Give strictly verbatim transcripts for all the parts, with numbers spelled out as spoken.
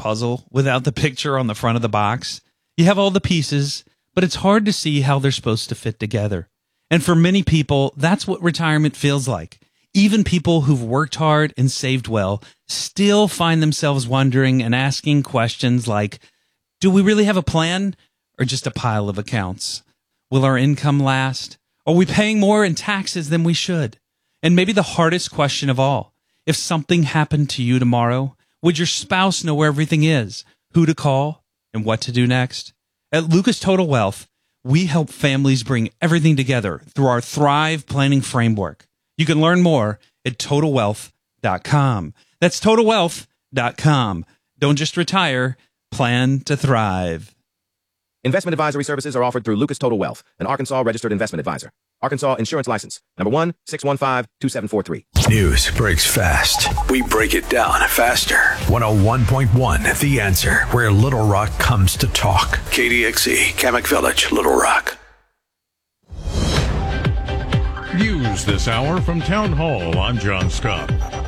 puzzle without the picture on the front of the box. You have all the pieces, but it's hard to see how they're supposed to fit together. And for many people, that's what retirement feels like. Even people who've worked hard and saved well still find themselves wondering and asking questions like, do we really have a plan or just a pile of accounts? Will our income last? Are we paying more in taxes than we should? And maybe the hardest question of all, if something happened to you tomorrow, would your spouse know where everything is, who to call, and what to do next? At Lucas Total Wealth, we help families bring everything together through our Thrive Planning Framework. You can learn more at total wealth dot com. That's total wealth dot com. Don't just retire, plan to thrive. Investment advisory services are offered through Lucas Total Wealth, an Arkansas registered investment advisor. Arkansas Insurance License, number one six one five two seven four three. News breaks fast. We break it down faster. one oh one point one, The Answer, where Little Rock comes to talk. K D X E, Kamak Village, Little Rock. News this hour from Town Hall. I'm John Scott.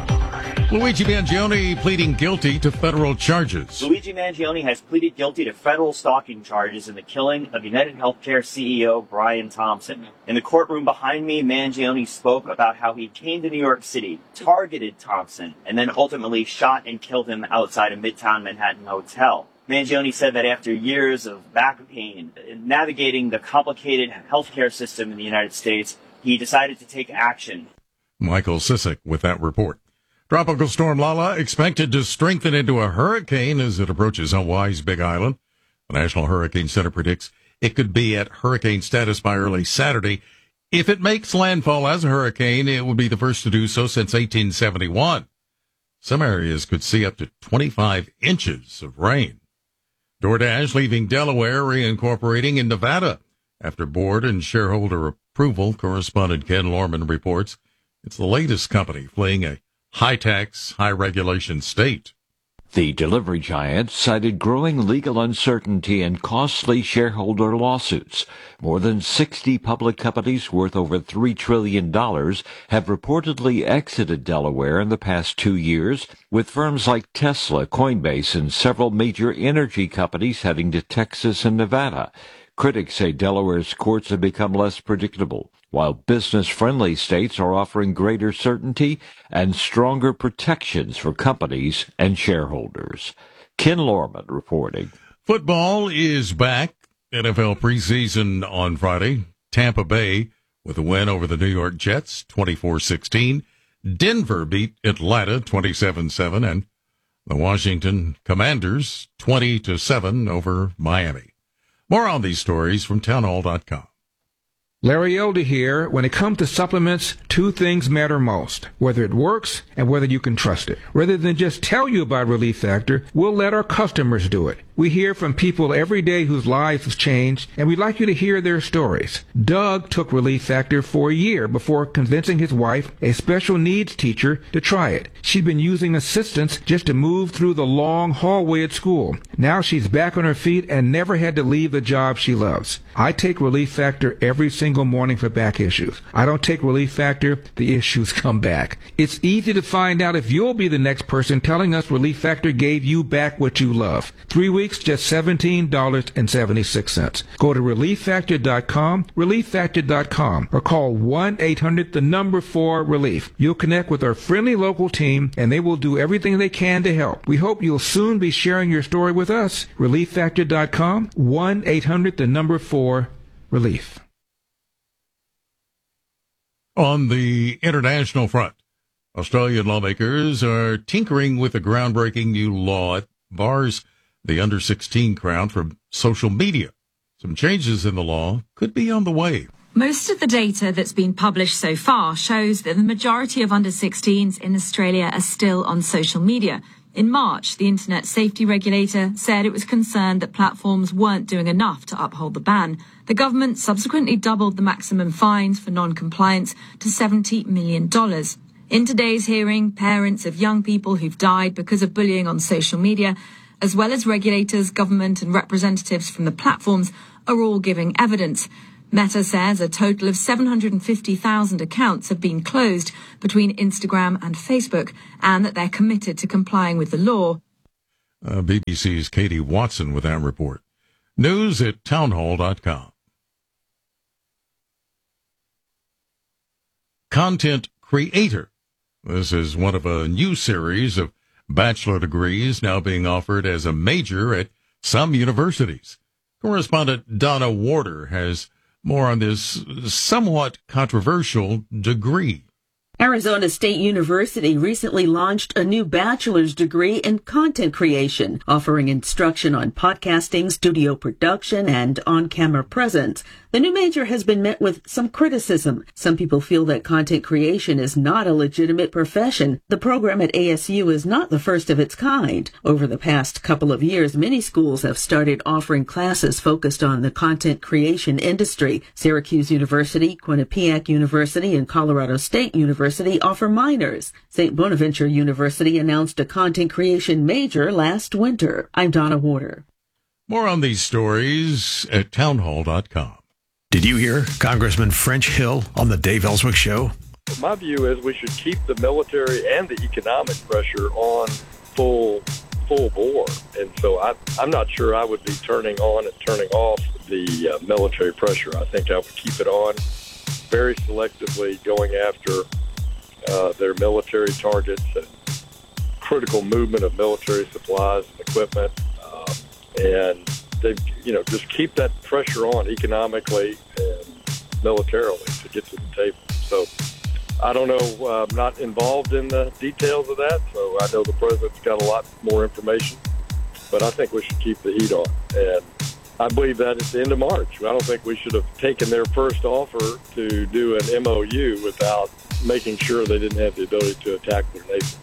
Luigi Mangione pleading guilty to federal charges. Luigi Mangione has pleaded guilty to federal stalking charges in the killing of United Healthcare C E O Brian Thompson. In the courtroom behind me, Mangione spoke about how he came to New York City, targeted Thompson, and then ultimately shot and killed him outside a Midtown Manhattan hotel. Mangione said that after years of back pain, navigating the complicated healthcare system in the United States, he decided to take action. Michael Sissick with that report. Tropical storm Lala expected to strengthen into a hurricane as it approaches Hawaii's Big Island. The National Hurricane Center predicts it could be at hurricane status by early Saturday. If it makes landfall as a hurricane, it would be the first to do so since eighteen seventy-one. Some areas could see up to twenty-five inches of rain. DoorDash leaving Delaware, reincorporating in Nevada. After board and shareholder approval, correspondent Ken Lorman reports it's the latest company fleeing a high-tax, high-regulation state. The delivery giant cited growing legal uncertainty and costly shareholder lawsuits. More than sixty public companies worth over three trillion dollars have reportedly exited Delaware in the past two years, with firms like Tesla, Coinbase, and several major energy companies heading to Texas and Nevada. Critics say Delaware's courts have become less predictable, while business-friendly states are offering greater certainty and stronger protections for companies and shareholders. Ken Lorman reporting. Football is back. N F L preseason on Friday. Tampa Bay with a win over the New York Jets, twenty-four sixteen. Denver beat Atlanta, twenty-seven seven, and the Washington Commanders, twenty to seven over Miami. More on these stories from townhall dot com. Larry Elder here. When it comes to supplements, two things matter most: whether it works and whether you can trust it. Rather than just tell you about Relief Factor, we'll let our customers do it. We hear from people every day whose lives have changed, and we'd like you to hear their stories. Doug took Relief Factor for a year before convincing his wife, a special needs teacher, to try it. She'd been using assistance just to move through the long hallway at school. Now she's back on her feet and never had to leave the job she loves. I take Relief Factor every single morning for back issues. I don't take Relief Factor, the issues come back. It's easy to find out if you'll be the next person telling us Relief Factor gave you back what you love. Three weeks, just seventeen dollars and seventy-six cents. Go to relief factor dot com, relief factor dot com, or call one eight hundred the number four relief. You'll connect with our friendly local team, and they will do everything they can to help. We hope you'll soon be sharing your story with us. relief factor dot com, one eight hundred the number four relief. On the international front, Australian lawmakers are tinkering with a groundbreaking new law that bars the under sixteen crowd from social media. Some changes in the law could be on the way. Most of the data that's been published so far shows that the majority of under sixteens in Australia are still on social media. In March, the Internet Safety Regulator said it was concerned that platforms weren't doing enough to uphold the ban. The government subsequently doubled the maximum fines for non-compliance to seventy million dollars. In today's hearing, parents of young people who've died because of bullying on social media, as well as regulators, government and representatives from the platforms, are all giving evidence. Meta says a total of seven hundred fifty thousand accounts have been closed between Instagram and Facebook, and that they're committed to complying with the law. Uh, B B C's Katie Watson with that report. News at townhall dot com. Content creator. This is one of a new series of bachelor degrees now being offered as a major at some universities. Correspondent Donna Warder has more on this somewhat controversial degree. Arizona State University recently launched a new bachelor's degree in content creation, offering instruction on podcasting, studio production, and on-camera presence. The new major has been met with some criticism. Some people feel that content creation is not a legitimate profession. The program at A S U is not the first of its kind. Over the past couple of years, many schools have started offering classes focused on the content creation industry. Syracuse University, Quinnipiac University, and Colorado State University offer minors. Saint Bonaventure University announced a content creation major last winter. I'm Donna Warder. More on these stories at townhall dot com. Did you hear Congressman French Hill on the Dave Ellswick Show? My view is we should keep the military and the economic pressure on full full bore. And so I, I'm not sure I would be turning on and turning off the uh, military pressure. I think I would keep it on very selectively, going after uh, their military targets and critical movement of military supplies and equipment. Uh, and they, you know, just keep that pressure on economically and militarily to get to the table. So I don't know. Uh, I'm not involved in the details of that, so I know the president's got a lot more information. But I think we should keep the heat on. And I believe that at the end of March. I don't think we should have taken their first offer to do an M O U without making sure they didn't have the ability to attack their neighbors.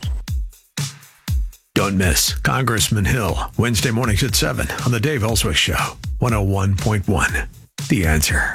Don't miss Congressman Hill, Wednesday mornings at seven on the Dave Ellswick Show, one oh one point one. The Answer.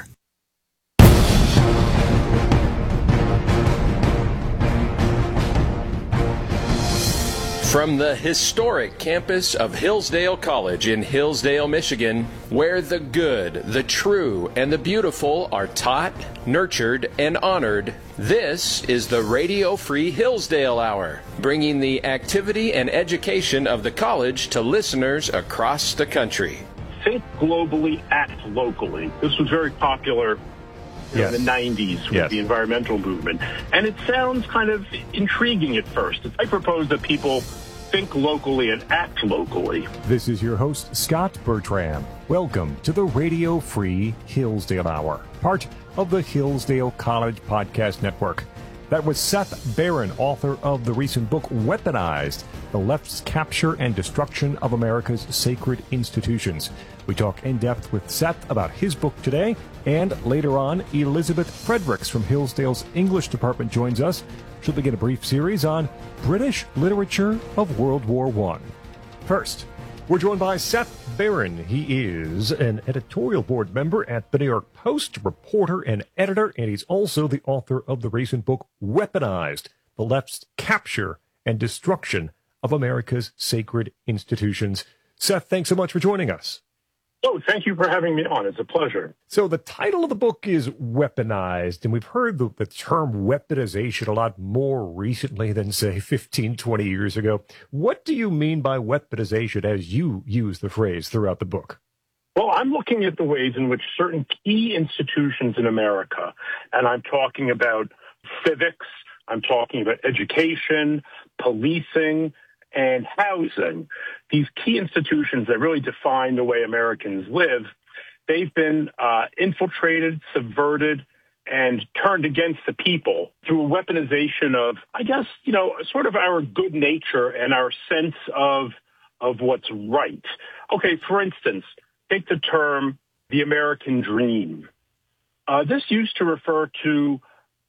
From the historic campus of Hillsdale College in Hillsdale, Michigan, where the good, the true, and the beautiful are taught, nurtured, and honored, this is the Radio Free Hillsdale Hour, bringing the activity and education of the college to listeners across the country. Think globally, act locally. This was very popular Yes. in the nineties with yes. the environmental movement. And it sounds kind of intriguing at first. I propose that people think locally and act locally. This is your host, Scott Bertram. Welcome to the Radio Free Hillsdale Hour, part of the Hillsdale College Podcast Network. That was Seth Barron, author of the recent book, Weaponized, The Left's Capture and Destruction of America's Sacred Institutions. We talk in depth with Seth about his book today, and later on, Elizabeth Fredericks from Hillsdale's English department joins us. She'll begin a brief series on British literature of World War One. First, we're joined by Seth Barron. He is an editorial board member at the New York Post, reporter and editor, and he's also the author of the recent book, Weaponized, The Left's Capture and Destruction of America's Sacred Institutions. Seth, thanks so much for joining us. Oh, thank you for having me on. It's a pleasure. So the title of the book is Weaponized, and we've heard the, the term weaponization a lot more recently than, say, fifteen, twenty years ago. What do you mean by weaponization as you use the phrase throughout the book? Well, I'm looking at the ways in which certain key institutions in America, and I'm talking about civics, I'm talking about education, policing, and housing, these key institutions that really define the way Americans live, they've been uh, infiltrated, subverted, and turned against the people through a weaponization of, I guess, you know, sort of our good nature and our sense of of what's right. Okay, for instance, take the term the American dream. Uh, this used to refer to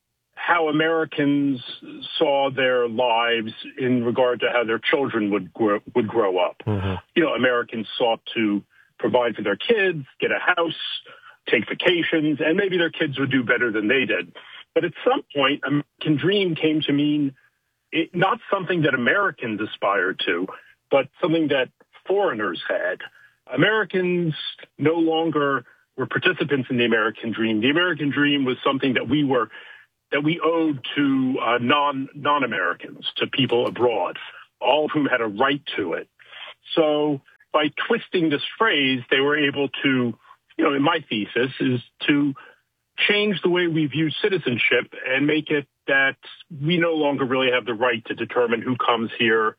how Americans saw their lives in regard to how their children would grow, would grow up. Mm-hmm. You know, Americans sought to provide for their kids, get a house, take vacations, and maybe their kids would do better than they did. But at some point, American dream came to mean it, not something that Americans aspired to, but something that foreigners had. Americans no longer were participants in the American dream. The American dream was something that we were that we owed to uh, non, non-Americans, to people abroad, all of whom had a right to it. So by twisting this phrase, they were able to, you know, in my thesis is to change the way we view citizenship and make it that we no longer really have the right to determine who comes here,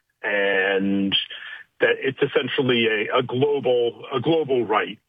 and that it's essentially a, a global a global right.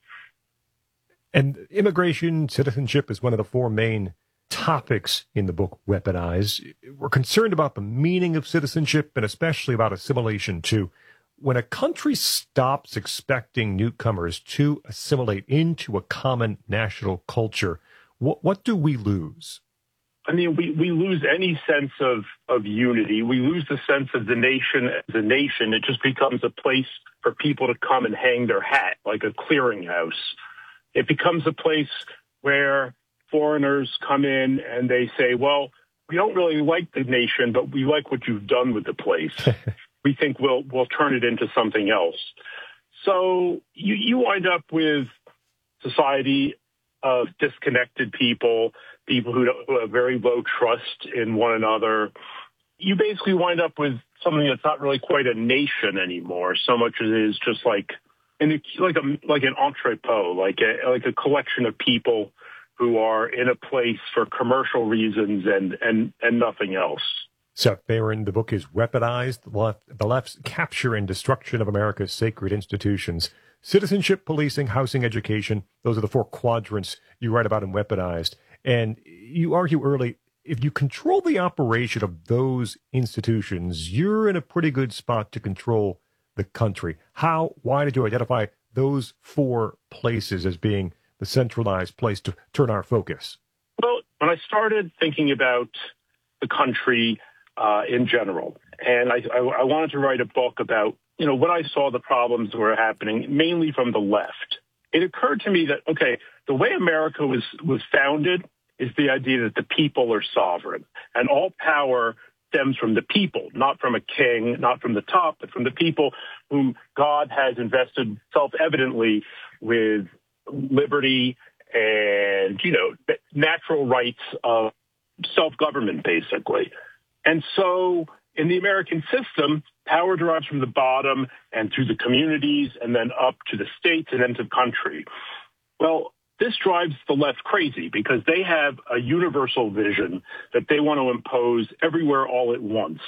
And immigration, citizenship is one of the four main topics in the book Weaponized. We're concerned about the meaning of citizenship and especially about assimilation too. When a country stops expecting newcomers to assimilate into a common national culture, what, what do we lose? I mean, we, we lose any sense of, of unity. We lose the sense of the nation as a nation. It just becomes a place for people to come and hang their hat, like a clearinghouse. It becomes a place where foreigners come in and they say, well, we don't really like the nation, but we like what you've done with the place. We think we'll we'll turn it into something else. So you, you wind up with society of disconnected people, people who, who have very low trust in one another. You basically wind up with something that's not really quite a nation anymore, so much as it is just like an, like a like an entrepot, like a like a collection of people who are in a place for commercial reasons and and and nothing else. Seth Barron, the book is Weaponized, the, left, the left's capture and destruction of America's sacred institutions. Citizenship, policing, housing, education, those are the four quadrants you write about in Weaponized. And you argue early, if you control the operation of those institutions, you're in a pretty good spot to control the country. How, why did you identify those four places as being the centralized place to turn our focus? Well, when I started thinking about the country uh, in general, and I, I, I wanted to write a book about, you know, when I saw the problems that were happening, mainly from the left, it occurred to me that, okay, the way America was, was founded is the idea that the people are sovereign, and all power stems from the people, not from a king, not from the top, but from the people whom God has invested self-evidently with liberty and, you know, natural rights of self-government, basically. And so in the American system, power derives from the bottom and through the communities and then up to the states and then to the country. Well, this drives the left crazy because they have a universal vision that they want to impose everywhere all at once.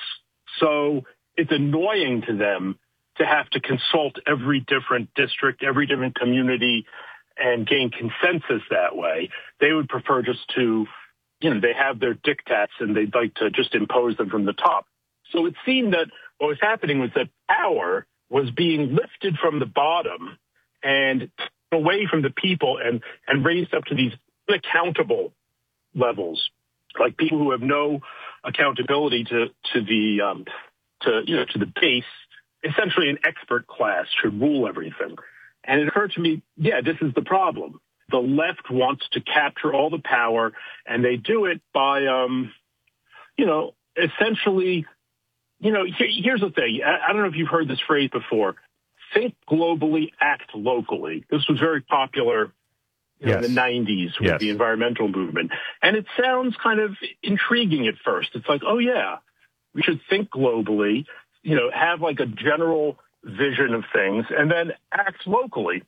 So it's annoying to them to have to consult every different district, every different community, and gain consensus that way. They would prefer just to, you know, they have their diktats and they'd like to just impose them from the top. So it seemed that what was happening was that power was being lifted from the bottom and away from the people and, and raised up to these unaccountable levels, like people who have no accountability to, to the, um, to, you know, to the base. Essentially an expert class should rule everything. And it occurred to me, yeah, this is the problem. The left wants to capture all the power, and they do it by, um, you know, essentially, you know, here, here's the thing. I, I don't know if you've heard this phrase before. Think globally, act locally. This was very popular you know, yes. in the nineties with yes. the environmental movement. And it sounds kind of intriguing at first. It's like, oh, yeah, we should think globally, you know, have like a general vision of things and then act locally.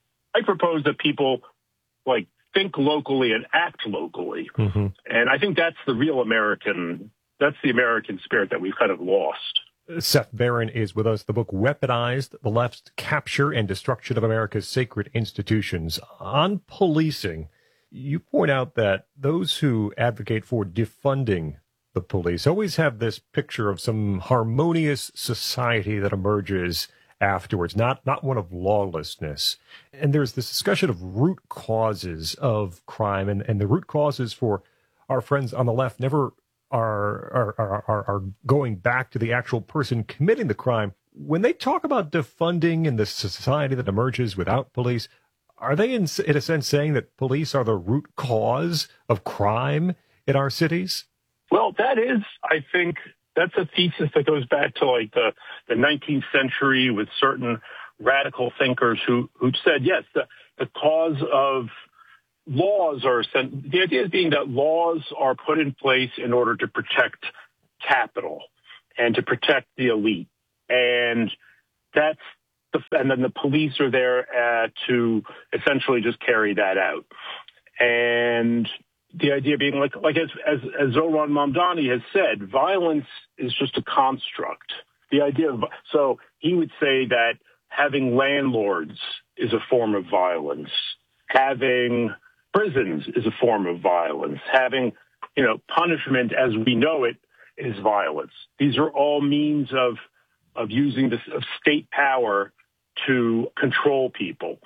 I propose that people like think locally and act locally. Mm-hmm. And I think that's the real American, that's the American spirit that we've kind of lost. Seth Barron is with us. The book Weaponized, the left's capture and destruction of America's sacred institutions. On policing, you point out that those who advocate for defunding the police always have this picture of some harmonious society that emerges afterwards, not not one of lawlessness. And there's this discussion of root causes of crime, and, and the root causes for our friends on the left never are, are, are, are going back to the actual person committing the crime. When they talk about defunding and the society that emerges without police, are they in, in a sense saying that police are the root cause of crime in our cities? Well, that is, I think, that's a thesis that goes back to like the, the nineteenth century with certain radical thinkers who, who said, yes, the, the cause of laws are, the idea is being that laws are put in place in order to protect capital and to protect the elite. And that's the, and then the police are there uh, to essentially just carry that out. And the idea being, like, like as, as, as Zohran Mamdani has said, violence is just a construct. The idea of, so he would say that having landlords is a form of violence. Having prisons is a form of violence. Having, you know, punishment as we know it is violence. These are all means of, of using this, of state power to control people.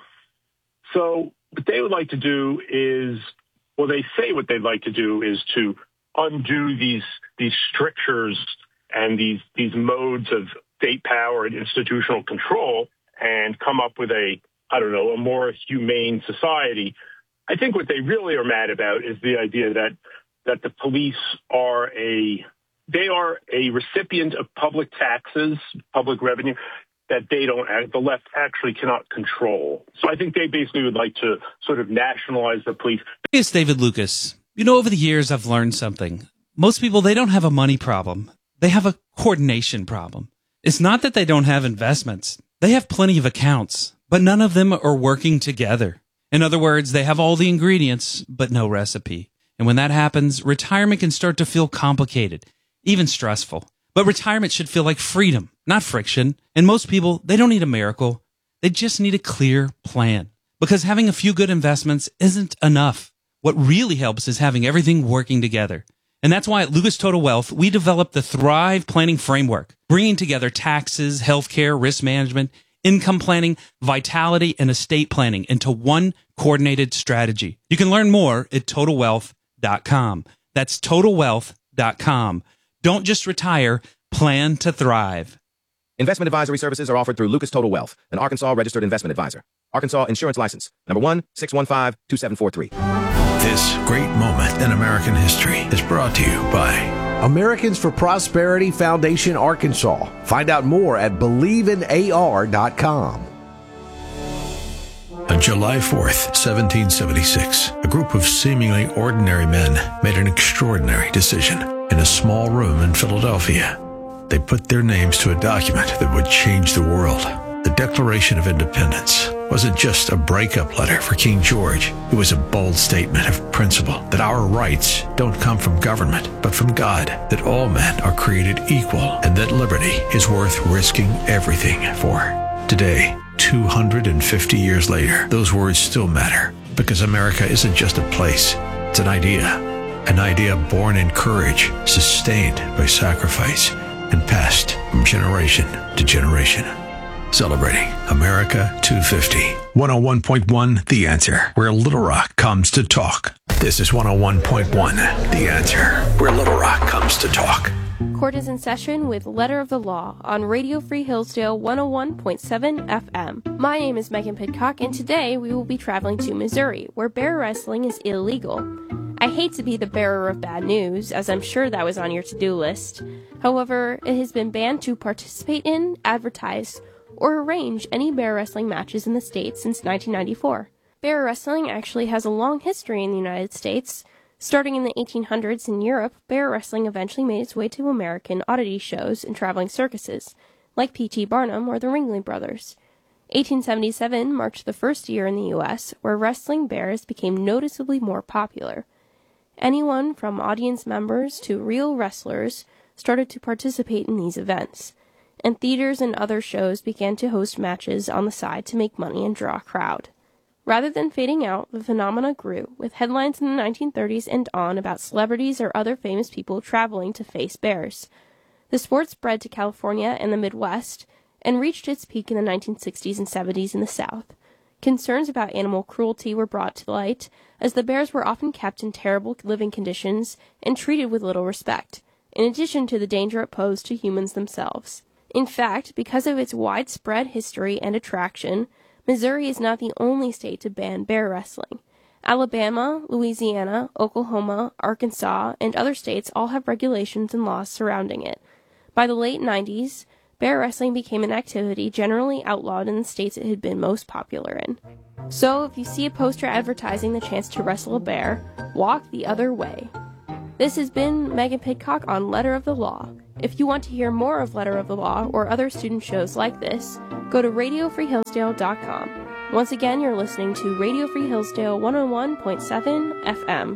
So what they would like to do is, well, they say what they'd like to do is to undo these these strictures and these these modes of state power and institutional control and come up with a, I don't know, a more humane society. I think what they really are mad about is the idea that that the police are a they are a recipient of public taxes, public revenue, that they don't, the left actually cannot control. So I think they basically would like to sort of nationalize the police. It's David Lucas. You know, over the years, I've learned something. Most people, they don't have a money problem. They have a coordination problem. It's not that they don't have investments. They have plenty of accounts, but none of them are working together. In other words, they have all the ingredients, but no recipe. And when that happens, retirement can start to feel complicated, even stressful. But retirement should feel like freedom, not friction. And most people, they don't need a miracle. They just need a clear plan. Because having a few good investments isn't enough. What really helps is having everything working together. And that's why at Lucas Total Wealth, we developed the Thrive Planning Framework, bringing together taxes, healthcare, risk management, income planning, vitality, and estate planning into one coordinated strategy. You can learn more at total wealth dot com. That's total wealth dot com. Don't just retire, plan to thrive. Investment advisory services are offered through Lucas Total Wealth, an Arkansas registered investment advisor. Arkansas Insurance License, number one six one five two seven four three. This great moment in American history is brought to you by Americans for Prosperity Foundation Arkansas. Find out more at believe in A R dot com. On July fourth, seventeen seventy-six, a group of seemingly ordinary men made an extraordinary decision in a small room in Philadelphia. They put their names to a document that would change the world. The Declaration of Independence wasn't just a breakup letter for King George. It was a bold statement of principle that our rights don't come from government, but from God, that all men are created equal, and that liberty is worth risking everything for. Today, two hundred fifty years later, those words still matter, because America isn't just a place, it's an idea. An idea born in courage, sustained by sacrifice, and passed from generation to generation. Celebrating America two fifty. one oh one point one The Answer, where Little Rock comes to talk. This is one oh one point one The Answer, where Little Rock comes to talk. Court is in session with Letter of the Law on Radio Free Hillsdale one oh one point seven F M. My name is Megan Pidcock, and today we will be traveling to Missouri, where bear wrestling is illegal. I hate to be the bearer of bad news, as I'm sure that was on your to-do list. However, it has been banned to participate in, advertise, or arrange any bear wrestling matches in the state since nineteen ninety-four. Bear wrestling actually has a long history in the United States. Starting in the eighteen hundreds in Europe, bear wrestling eventually made its way to American oddity shows and traveling circuses, like P T Barnum or the Ringling Brothers. eighteen seventy-seven marked the first year in the U S where wrestling bears became noticeably more popular. Anyone from audience members to real wrestlers started to participate in these events, and theaters and other shows began to host matches on the side to make money and draw a crowd. Rather than fading out, the phenomena grew, with headlines in the nineteen thirties and on about celebrities or other famous people traveling to face bears. The sport spread to California and the Midwest, and reached its peak in the nineteen sixties and seventies in the South. Concerns about animal cruelty were brought to light, as the bears were often kept in terrible living conditions and treated with little respect, in addition to the danger it posed to humans themselves. In fact, because of its widespread history and attraction, Missouri is not the only state to ban bear wrestling. Alabama, Louisiana, Oklahoma, Arkansas, and other states all have regulations and laws surrounding it. By the late nineties, bear wrestling became an activity generally outlawed in the states it had been most popular in. So, if you see a poster advertising the chance to wrestle a bear, walk the other way. This has been Megan Pidcock on Letter of the Law. If you want to hear more of Letter of the Law or other student shows like this, go to radio free hillsdale dot com. Once again, you're listening to Radio Free Hillsdale one oh one point seven F M.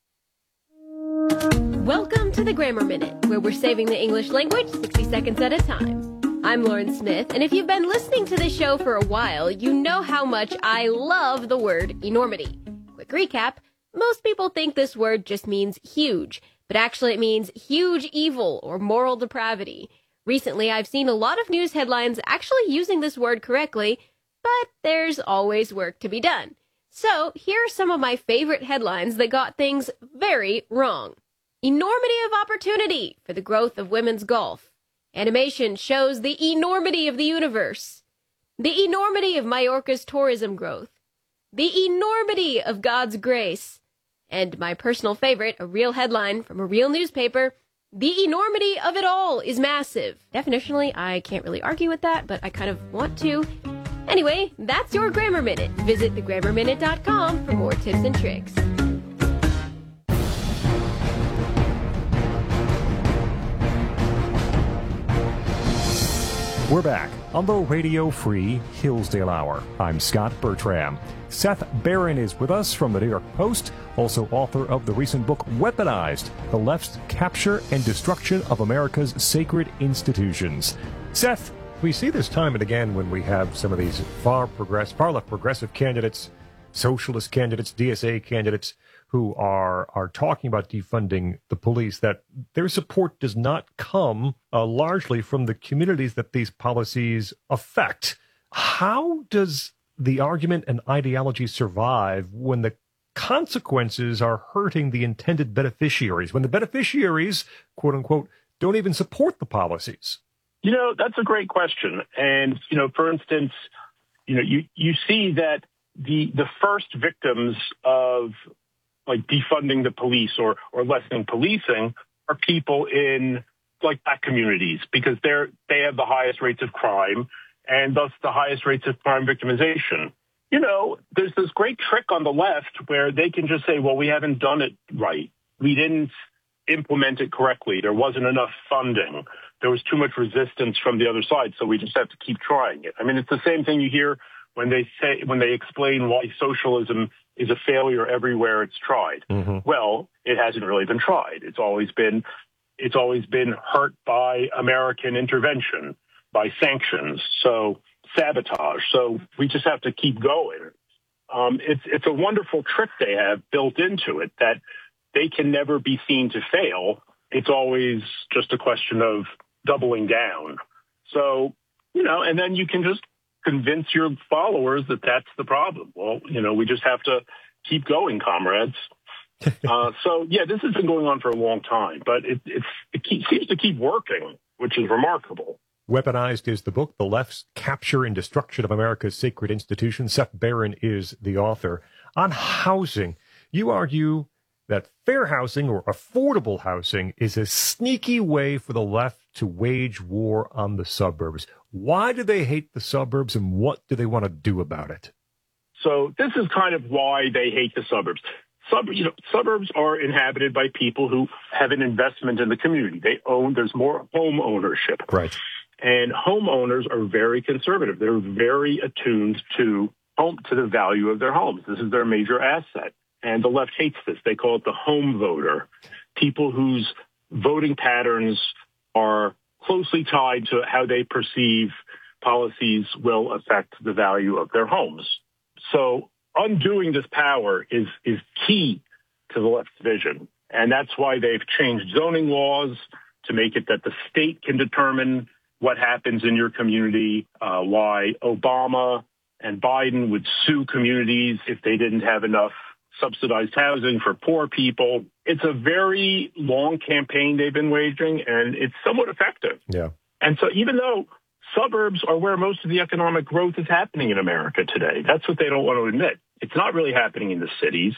Welcome to the Grammar Minute, where we're saving the English language sixty seconds at a time. I'm Lauren Smith, and if you've been listening to this show for a while, you know how much I love the word enormity. Quick recap, most people think this word just means huge, but actually it means huge evil or moral depravity. Recently, I've seen a lot of news headlines actually using this word correctly, but there's always work to be done. So here are some of my favorite headlines that got things very wrong. Enormity of opportunity for the growth of women's golf. Animation shows the enormity of the universe. The enormity of Majorca's tourism growth. The enormity of God's grace. And my personal favorite, a real headline from a real newspaper, the enormity of it all is massive. Definitionally, I can't really argue with that, but I kind of want to. Anyway, that's your Grammar Minute. Visit the grammar minute dot com for more tips and tricks. We're back on the Radio Free Hillsdale Hour. I'm Scott Bertram. Seth Barron is with us from the New York Post, also author of the recent book Weaponized, The Left's Capture and Destruction of America's Sacred Institutions. Seth, we see this time and again when we have some of these far progress, far left progressive candidates, socialist candidates, D S A candidates, who are are talking about defunding the police, that their support does not come uh, largely from the communities that these policies affect. How does the argument and ideology survive when the consequences are hurting the intended beneficiaries, when the beneficiaries, quote unquote, don't even support the policies? You know, that's a great question. And, you know, for instance, you know, you, you see that the the first victims of like defunding the police or, or lessening policing are people in like black communities, because they're, they have the highest rates of crime and thus the highest rates of crime victimization. You know, there's this great trick on the left where they can just say, well, we haven't done it right. We didn't implement it correctly. There wasn't enough funding. There was too much resistance from the other side. So we just have to keep trying it. I mean, it's the same thing you hear when they say, when they explain why socialism is a failure everywhere it's tried. Mm-hmm. Well, it hasn't really been tried. It's always been, it's always been hurt by American intervention, by sanctions, so sabotage. So we just have to keep going. Um, it's it's a wonderful trick they have built into it that they can never be seen to fail. It's always just a question of doubling down. So, you know, and then you can just convince your followers that that's the problem. Well, you know, we just have to keep going, comrades. uh, so, yeah, this has been going on for a long time, but it, it's, it keep, seems to keep working, which is remarkable. Weaponized is the book, The Left's Capture and Destruction of America's Sacred Institutions. Seth Barron is the author. On housing, you argue that fair housing or affordable housing is a sneaky way for the left to wage war on the suburbs. Why do they hate the suburbs, and what do they want to do about it? So this is kind of why they hate the suburbs. Sub, you know, suburbs are inhabited by people who have an investment in the community. They own, there's more home ownership. Right. And homeowners are very conservative. They're very attuned to home, to the value of their homes. This is their major asset. And the left hates this. They call it the home voter, people whose voting patterns are closely tied to how they perceive policies will affect the value of their homes. So undoing this power is, is key to the left's vision. And that's why they've changed zoning laws to make it that the state can determine what happens in your community, uh, why Obama and Biden would sue communities if they didn't have enough subsidized housing for poor people. It's a very long campaign they've been waging, and it's somewhat effective. Yeah. And so even though suburbs are where most of the economic growth is happening in America today, that's what they don't want to admit. It's not really happening in the cities.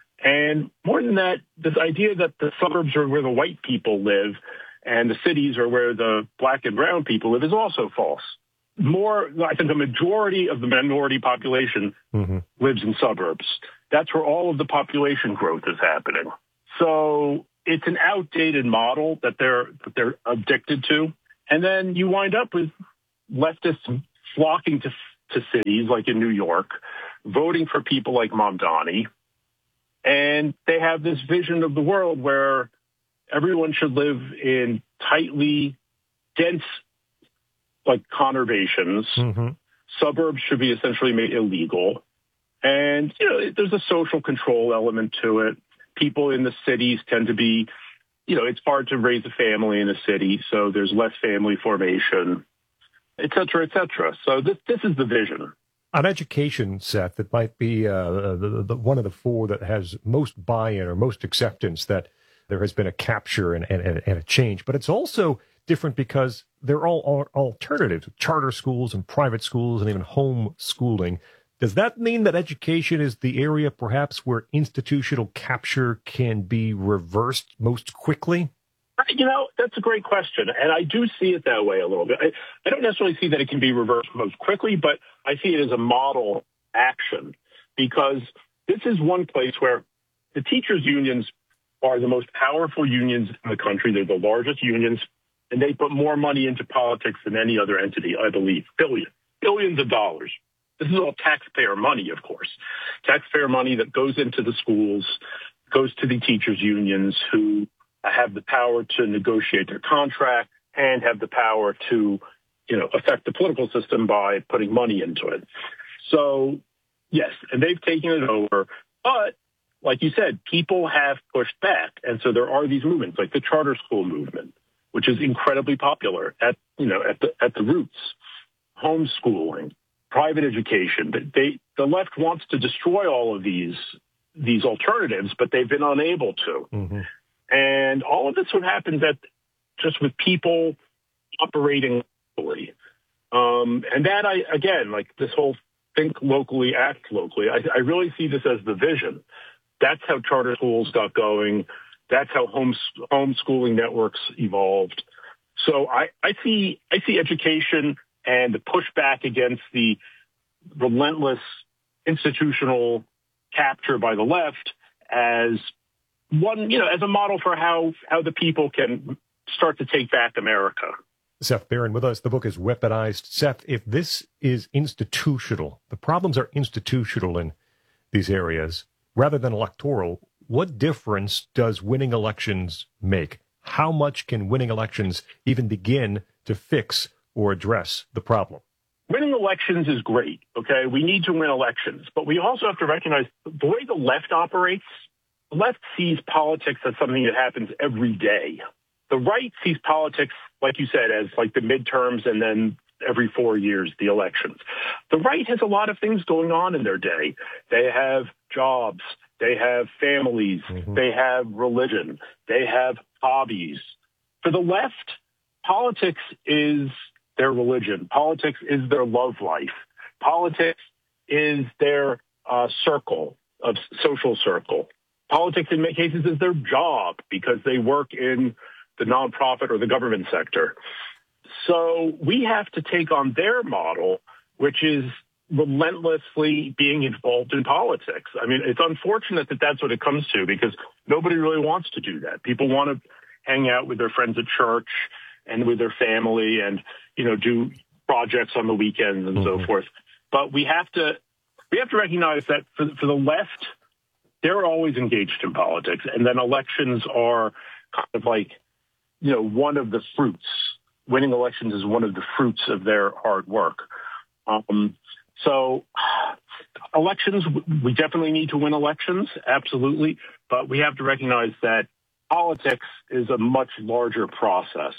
And more than that, this idea that the suburbs are where the white people live and the cities are where the black and brown people live is also false. More, I think the majority of the minority population mm-hmm. lives in suburbs. That's where all of the population growth is happening. So it's an outdated model that they're that they're addicted to, and then you wind up with leftists flocking to to cities like in New York, voting for people like Mamdani, and they have this vision of the world where everyone should live in tightly dense, like conurbations. Mm-hmm. Suburbs should be essentially made illegal, and you know there's a social control element to it. People in the cities tend to be, you know, it's hard to raise a family in a city, so there's less family formation, et cetera, et cetera. So this this is the vision. On education, Seth, it might be uh, the, the, one of the four that has most buy-in or most acceptance that there has been a capture and, and, and a change. But it's also different because they're all alternatives, charter schools and private schools and even home schooling. Does that mean that education is the area perhaps where institutional capture can be reversed most quickly? You know, that's a great question. And I do see it that way a little bit. I, I don't necessarily see that it can be reversed most quickly, but I see it as a model action because this is one place where the teachers' unions are the most powerful unions in the country. They're the largest unions, and they put more money into politics than any other entity, I believe. Billions, billions of dollars. This is all taxpayer money, of course. Taxpayer money that goes into the schools, goes to the teachers' unions who have the power to negotiate their contract and have the power to, you know, affect the political system by putting money into it. So, yes, and they've taken it over. But, like you said, people have pushed back. And so there are these movements, like the charter school movement, which is incredibly popular at, you know, at the at the roots, homeschooling, private education. They, the left wants to destroy all of these these alternatives, but they've been unable to. Mm-hmm. And all of this would happen that just with people operating locally. Um, and that, I again, like this whole think locally, act locally, I, I really see this as the vision. That's how charter schools got going. That's how home, homeschooling networks evolved. So I, I see I see education and the pushback against the relentless institutional capture by the left as one, you know, as a model for how, how the people can start to take back America. Seth Barron with us. The book is Weaponized. Seth, if this is institutional, the problems are institutional in these areas rather than electoral, what difference does winning elections make? How much can winning elections even begin to fix or address the problem? Winning elections is great, okay? We need to win elections, but we also have to recognize the way the left operates. The left sees politics as something that happens every day. The right sees politics, like you said, as like the midterms and then every four years, the elections. The right has a lot of things going on in their day. They have jobs. They have families. Mm-hmm. They have religion. They have hobbies. For the left, politics is their religion. Politics is their love life. Politics is their uh, circle, of social circle. Politics, in many cases, is their job because they work in the nonprofit or the government sector. So we have to take on their model, which is relentlessly being involved in politics. I mean, it's unfortunate that that's what it comes to because nobody really wants to do that. People want to hang out with their friends at church and with their family and, you know, do projects on the weekends and mm-hmm. so forth. But we have to we have to recognize that for, for the left, they're always engaged in politics. And then elections are kind of like, you know, one of the fruits. Winning elections is one of the fruits of their hard work. Um, so elections, we definitely need to win elections, absolutely. But we have to recognize that politics is a much larger process.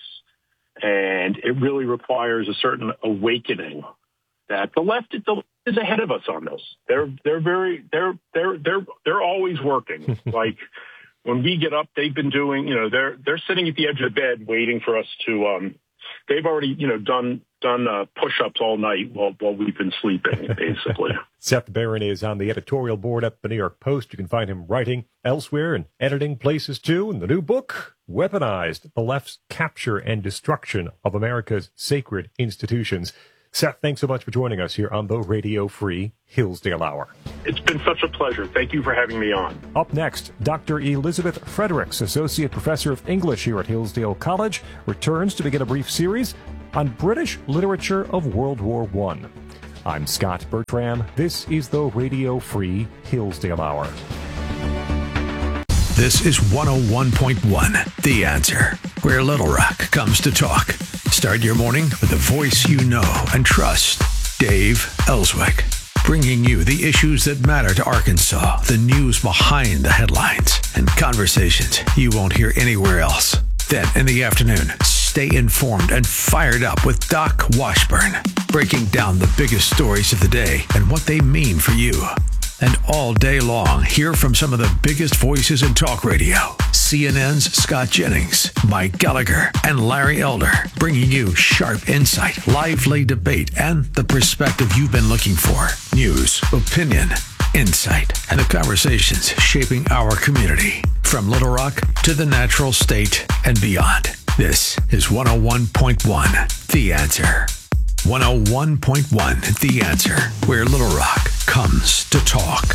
And it really requires a certain awakening that the left is ahead of us on this. They're they're very they're they're they're they're always working. Like when we get up, they've been doing. You know, they're they're sitting at the edge of the bed waiting for us to. Um, they've already you know done done uh, push-ups all night while while we've been sleeping, basically. Seth Barron is on the editorial board at the New York Post. You can find him writing elsewhere and editing places too. In the new book, Weaponized: The Left's Capture and Destruction of America's Sacred Institutions. Seth, thanks so much for joining us here on the Radio Free Hillsdale Hour. It's been such a pleasure. Thank you for having me on. Up next, Doctor Elizabeth Fredericks, Associate Professor of English here at Hillsdale College, returns to begin a brief series on British literature of World War One. I'm Scott Bertram. This is the Radio Free Hillsdale Hour. This is one oh one point one, The Answer, where Little Rock comes to talk. Start your morning with a voice you know and trust, Dave Ellswick, bringing you the issues that matter to Arkansas, the news behind the headlines, and conversations you won't hear anywhere else. Then, in the afternoon, stay informed and fired up with Doc Washburn, breaking down the biggest stories of the day and what they mean for you. And all day long, hear from some of the biggest voices in talk radio. C N N's Scott Jennings, Mike Gallagher, and Larry Elder, bringing you sharp insight, lively debate, and the perspective you've been looking for. News, opinion, insight, and the conversations shaping our community. From Little Rock to the natural state and beyond. This is one oh one point one, The Answer. one oh one point one, The Answer, where Little Rock comes to talk.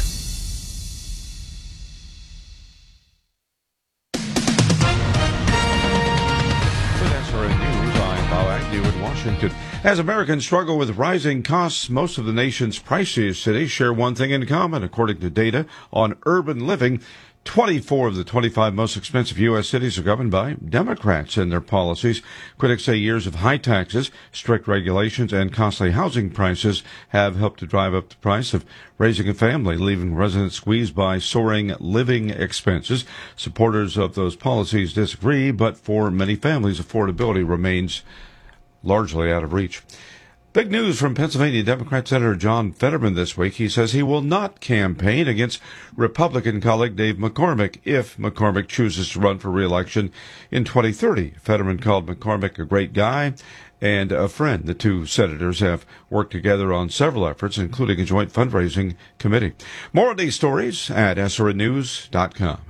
With S R N News, I'm Bob Agnew in Washington. As Americans struggle with rising costs, most of the nation's priciest cities share one thing in common. According to data on urban living, twenty-four of the twenty-five most expensive U S cities are governed by Democrats and their policies. Critics say years of high taxes, strict regulations, and costly housing prices have helped to drive up the price of raising a family, leaving residents squeezed by soaring living expenses. Supporters of those policies disagree, but for many families, affordability remains largely out of reach. Big news from Pennsylvania Democrat Senator John Fetterman this week. He says he will not campaign against Republican colleague Dave McCormick if McCormick chooses to run for re-election in twenty thirty. Fetterman called McCormick a great guy and a friend. The two senators have worked together on several efforts, including a joint fundraising committee. More of these stories at S R N news dot com.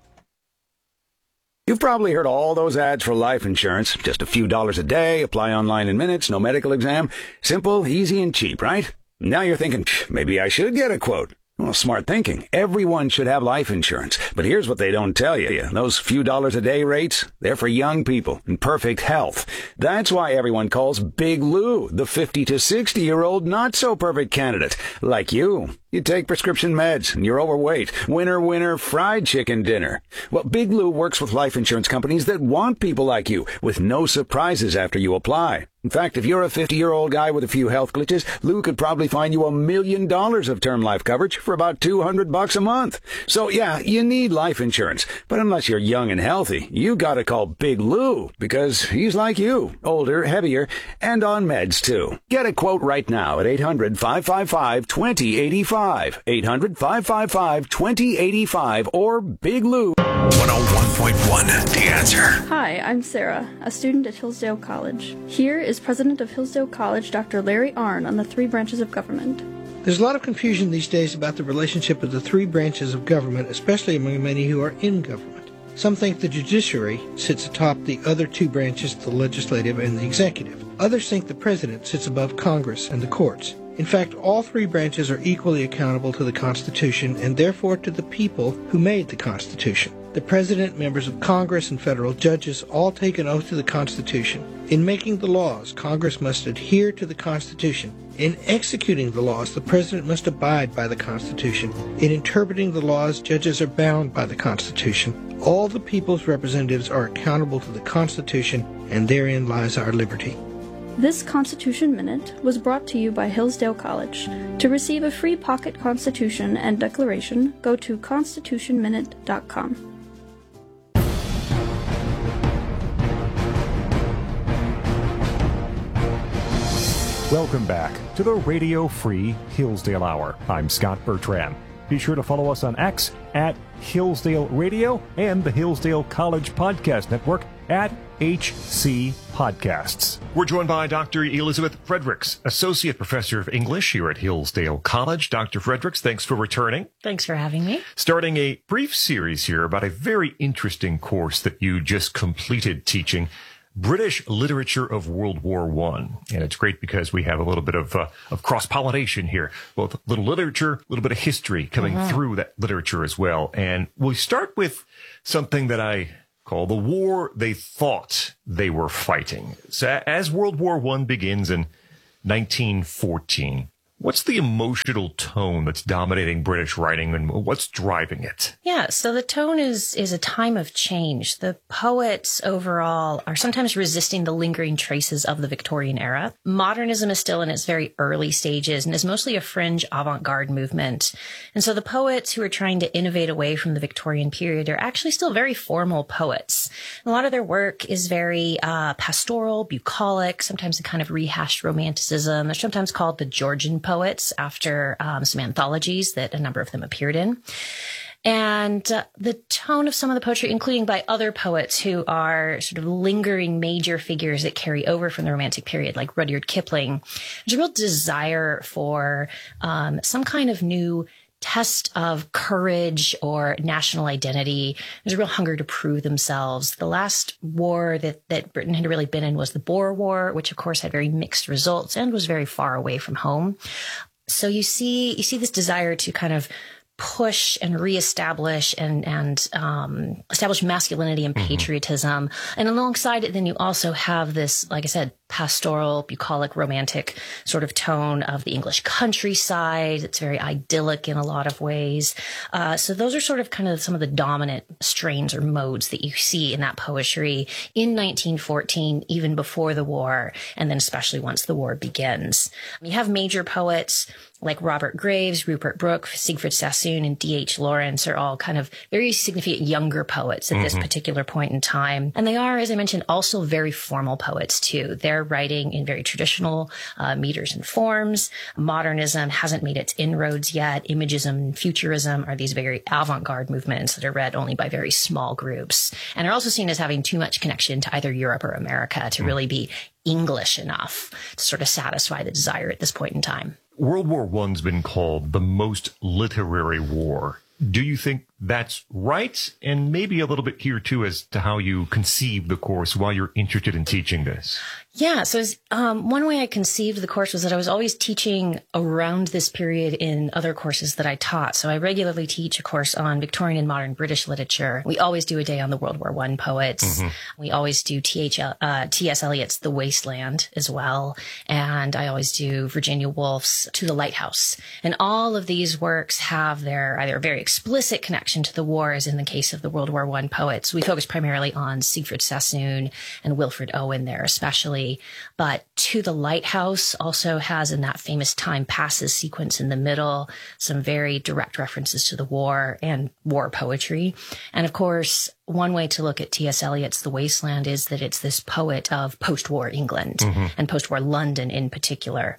You've probably heard all those ads for life insurance. Just a few dollars a day, apply online in minutes, no medical exam. Simple, easy, and cheap, right? Now you're thinking, maybe I should get a quote. Well, smart thinking. Everyone should have life insurance. But here's what they don't tell you. Those few dollars a day rates, they're for young people in perfect health. That's why everyone calls Big Lou the fifty to sixty-year-old not-so-perfect candidate. Like you. You take prescription meds, and you're overweight. Winner, winner, fried chicken dinner. Well, Big Lou works with life insurance companies that want people like you, with no surprises after you apply. In fact, if you're a fifty-year-old guy with a few health glitches, Lou could probably find you a million dollars of term life coverage for about two hundred bucks a month. So, yeah, you need life insurance. But unless you're young and healthy, you gotta call Big Lou, because he's like you, older, heavier, and on meds, too. Get a quote right now at eight hundred, five five five, two oh eight five. eight hundred, five five five, two oh eight five or Big Lou. one oh one point one, The Answer. Hi, I'm Sarah, a student at Hillsdale College. Here is President of Hillsdale College, Doctor Larry Arnn, on the three branches of government. There's a lot of confusion these days about the relationship of the three branches of government, especially among many who are in government. Some think the judiciary sits atop the other two branches, the legislative and the executive. Others think the president sits above Congress and the courts. In fact, all three branches are equally accountable to the Constitution and therefore to the people who made the Constitution. The President, members of Congress, and federal judges all take an oath to the Constitution. In making the laws, Congress must adhere to the Constitution. In executing the laws, the President must abide by the Constitution. In interpreting the laws, judges are bound by the Constitution. All the people's representatives are accountable to the Constitution, and therein lies our liberty. This Constitution Minute was brought to you by Hillsdale College. To receive a free pocket Constitution and Declaration, go to constitution minute dot com. Welcome back to the Radio Free Hillsdale Hour. I'm Scott Bertram. Be sure to follow us on X at Hillsdale Radio and the Hillsdale College Podcast Network at H C Podcasts. We're joined by Doctor Elizabeth Fredericks, Associate Professor of English here at Hillsdale College. Doctor Fredericks, thanks for returning. Thanks for having me. Starting a brief series here about a very interesting course that you just completed teaching. British Literature of World War One. And it's great because we have a little bit of uh, of cross-pollination here, both a little literature, a little bit of history coming Mhm. through that literature as well. And we start with something that I call the war they thought they were fighting. So as World War One begins in nineteen fourteen, what's the emotional tone that's dominating British writing and what's driving it? Yeah, so the tone is is a time of change. The poets overall are sometimes resisting the lingering traces of the Victorian era. Modernism is still in its very early stages and is mostly a fringe avant-garde movement. And so the poets who are trying to innovate away from the Victorian period are actually still very formal poets. A lot of their work is very uh, pastoral, bucolic, sometimes a kind of rehashed romanticism. They're sometimes called the Georgian poets. Poets after um, some anthologies that a number of them appeared in. And uh, the tone of some of the poetry, including by other poets who are sort of lingering major figures that carry over from the Romantic period, like Rudyard Kipling, there's a real desire for um, some kind of new test of courage or national identity. There's a real hunger to prove themselves. The last war that, that Britain had really been in was the Boer War, which of course had very mixed results and was very far away from home. So you see, you see this desire to kind of push and reestablish and, and, um, establish masculinity and patriotism. Mm-hmm. And alongside it, then you also have this, like I said, pastoral, bucolic, romantic sort of tone of the English countryside. It's very idyllic in a lot of ways. Uh, so those are sort of kind of some of the dominant strains or modes that you see in that poetry in nineteen fourteen, even before the war, and then especially once the war begins. You have major poets like Robert Graves, Rupert Brooke, Siegfried Sassoon, and D H Lawrence are all kind of very significant younger poets at mm-hmm. this particular point in time. And they are, as I mentioned, also very formal poets too. They're writing in very traditional uh, meters and forms. Modernism hasn't made its inroads yet. Imagism and futurism are these very avant-garde movements that are read only by very small groups and are also seen as having too much connection to either Europe or America to mm-hmm. really be English enough to sort of satisfy the desire at this point in time. World War One's been called the most literary war. Do you think that's right? And maybe a little bit here, too, as to how you conceive the course while you're interested in teaching this. Yeah, so as, um, one way I conceived the course was that I was always teaching around this period in other courses that I taught. So I regularly teach a course on Victorian and modern British literature. We always do a day on the World War One poets. Mm-hmm. We always do T H L, uh, T S Eliot's The Wasteland as well. And I always do Virginia Woolf's To the Lighthouse. And all of these works have their either very explicit connection to the war, as in the case of the World War One poets. We focus primarily on Siegfried Sassoon and Wilfred Owen there especially. But To the Lighthouse also has, in that famous time passes sequence in the middle, some very direct references to the war and war poetry. And of course, one way to look at T S Eliot's The Wasteland is that it's this poet of post-war England mm-hmm. and post-war London in particular.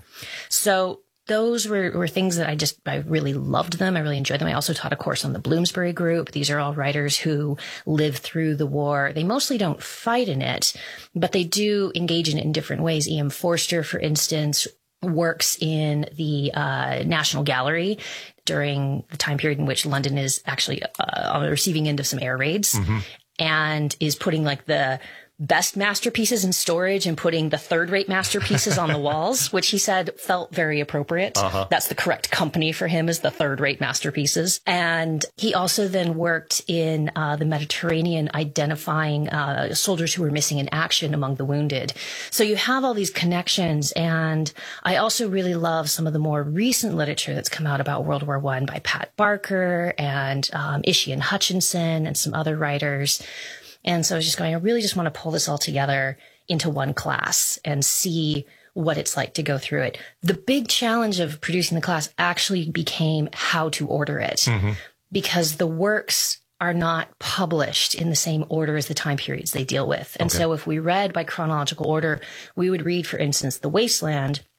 So those were, were things that I just, I really loved them. I really enjoyed them. I also taught a course on the Bloomsbury Group. These are all writers who lived through the war. They mostly don't fight in it, but they do engage in it in different ways. E M Forster, for instance, works in the uh, National Gallery during the time period in which London is actually uh, on the receiving end of some air raids mm-hmm. and is putting like the best masterpieces in storage and putting the third-rate masterpieces on the walls, which he said felt very appropriate. Uh-huh. That's the correct company for him, is the third-rate masterpieces. And he also then worked in uh, the Mediterranean, identifying uh, soldiers who were missing in action among the wounded. So you have all these connections. And I also really love some of the more recent literature that's come out about World War One by Pat Barker and um, Ishian Hutchinson and some other writers. And so I was just going, I really just want to pull this all together into one class and see what it's like to go through it. The big challenge of producing the class actually became how to order it mm-hmm. because the works are not published in the same order as the time periods they deal with. And okay. so if we read by chronological order, we would read, for instance, The Wasteland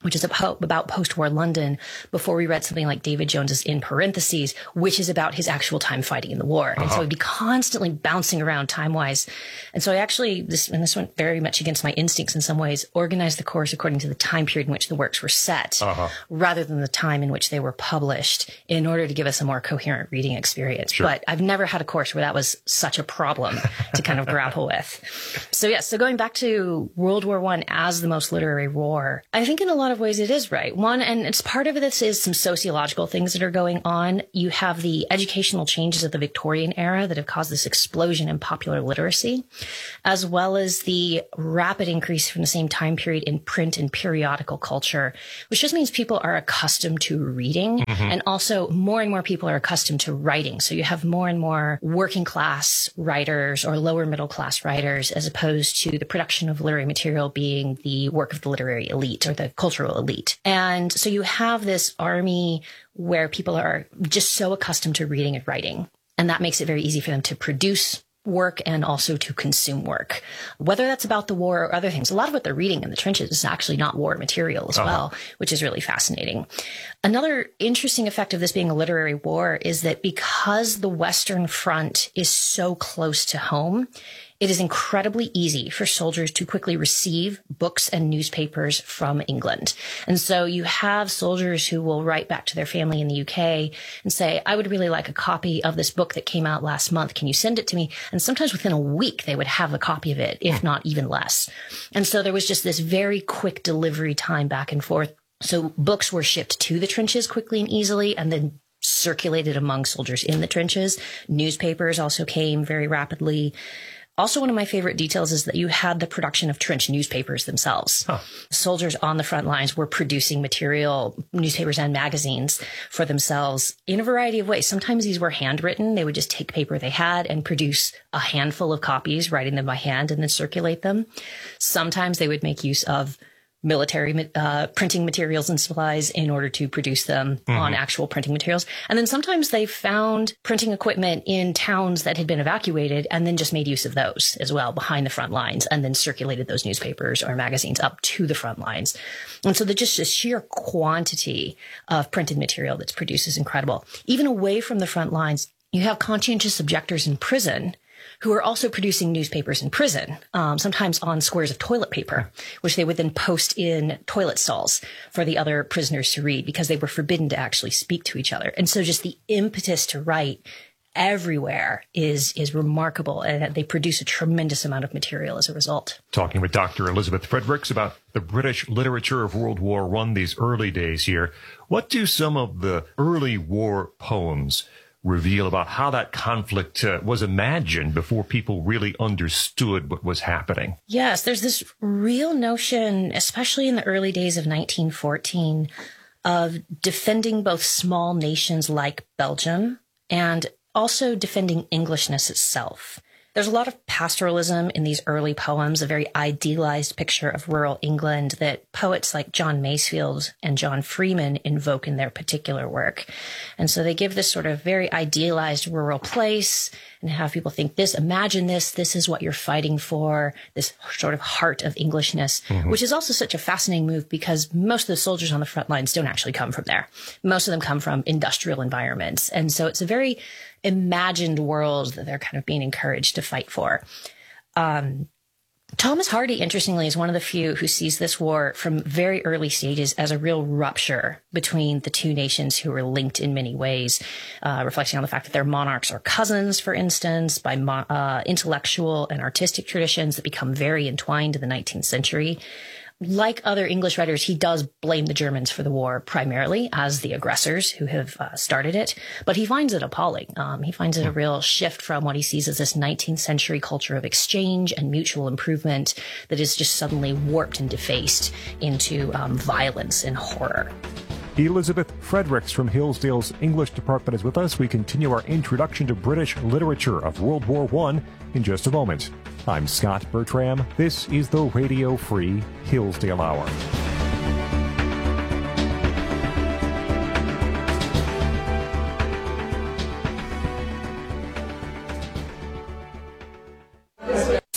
which is about post-war London, before we read something like David Jones's In Parentheses, which is about his actual time fighting in the war. Uh-huh. And so I'd be constantly bouncing around time-wise. And so I actually, this, and this went very much against my instincts in some ways, organized the course according to the time period in which the works were set, uh-huh. rather than the time in which they were published, in order to give us a more coherent reading experience. Sure. But I've never had a course where that was such a problem to kind of grapple with. So yes, so going back to World War One as the most literary war, I think in a lot of ways it is right. One, and it's part of this is some sociological things that are going on. You have the educational changes of the Victorian era that have caused this explosion in popular literacy, as well as the rapid increase from the same time period in print and periodical culture, which just means people are accustomed to reading, mm-hmm. and also more and more people are accustomed to writing. So you have more and more working class writers or lower middle class writers, as opposed to the production of literary material being the work of the literary elite or the cultural elite. And so you have this army where people are just so accustomed to reading and writing. And that makes it very easy for them to produce work and also to consume work, whether that's about the war or other things. A lot of what they're reading in the trenches is actually not war material as uh-huh. well, which is really fascinating. Another interesting effect of this being a literary war is that because the Western Front is so close to home, it is incredibly easy for soldiers to quickly receive books and newspapers from England. And so you have soldiers who will write back to their family in the U K and say, I would really like a copy of this book that came out last month. Can you send it to me? And sometimes within a week, they would have a copy of it, if not even less. And so there was just this very quick delivery time back and forth. So books were shipped to the trenches quickly and easily, and then circulated among soldiers in the trenches. Newspapers also came very rapidly. Also, one of my favorite details is that you had the production of trench newspapers themselves. Huh. Soldiers on the front lines were producing material, newspapers and magazines for themselves in a variety of ways. Sometimes these were handwritten. They would just take paper they had and produce a handful of copies, writing them by hand and then circulate them. Sometimes they would make use of military uh, printing materials and supplies in order to produce them mm-hmm. on actual printing materials. And then sometimes they found printing equipment in towns that had been evacuated and then just made use of those as well behind the front lines and then circulated those newspapers or magazines up to the front lines. And so the just the sheer quantity of printed material that's produced is incredible. Even away from the front lines, you have conscientious objectors in prison who are also producing newspapers in prison, um, sometimes on squares of toilet paper, which they would then post in toilet stalls for the other prisoners to read because they were forbidden to actually speak to each other. And so just the impetus to write everywhere is is remarkable, and they produce a tremendous amount of material as a result. Talking with Doctor Elizabeth Fredericks about the British literature of World War One, these early days here. What do some of the early war poems reveal about how that conflict uh, was imagined before people really understood what was happening? Yes, there's this real notion, especially in the early days of nineteen fourteen, of defending both small nations like Belgium and also defending Englishness itself. There's a lot of pastoralism in these early poems, a very idealized picture of rural England that poets like John Masefield and John Freeman invoke in their particular work. And so they give this sort of very idealized rural place and have people think this, imagine this, this is what you're fighting for, this sort of heart of Englishness, mm-hmm. which is also such a fascinating move because most of the soldiers on the front lines don't actually come from there. Most of them come from industrial environments. And so it's a very imagined world that they're kind of being encouraged to fight for. Um, Thomas Hardy, interestingly, is one of the few who sees this war from very early stages as a real rupture between the two nations who are linked in many ways, uh, reflecting on the fact that their monarchs are cousins, for instance, by mo- uh, intellectual and artistic traditions that become very entwined in the nineteenth century. Like other English writers, he does blame the Germans for the war primarily as the aggressors who have uh, started it, but he finds it appalling. Um, he finds it a real shift from what he sees as this nineteenth century culture of exchange and mutual improvement that is just suddenly warped and defaced into um, violence and horror. Elizabeth Fredericks from Hillsdale's English department is with us. We continue our introduction to British literature of World War One in just a moment. I'm Scott Bertram. This is the Radio Free Hillsdale Hour.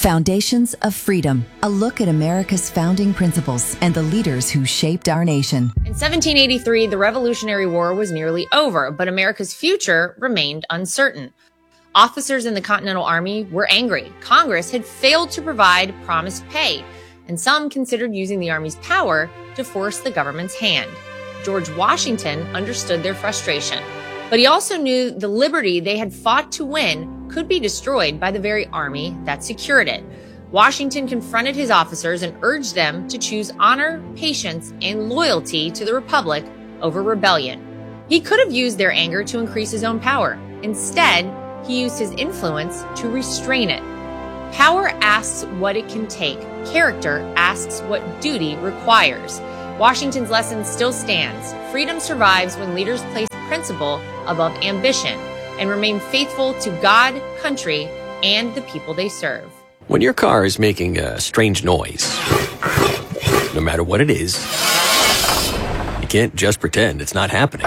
Foundations of Freedom, a look at America's founding principles and the leaders who shaped our nation. In seventeen eighty-three, the Revolutionary War was nearly over, but America's future remained uncertain. Officers in the Continental Army were angry. Congress had failed to provide promised pay, and some considered using the Army's power to force the government's hand. George Washington understood their frustration, but he also knew the liberty they had fought to win could be destroyed by the very army that secured it. Washington confronted his officers and urged them to choose honor, patience, and loyalty to the Republic over rebellion. He could have used their anger to increase his own power. Instead, he used his influence to restrain it. Power asks what it can take. Character asks what duty requires. Washington's lesson still stands. Freedom survives when leaders place principle above ambition and remain faithful to God, country, and the people they serve. When your car is making a strange noise, no matter what it is, you can't just pretend it's not happening.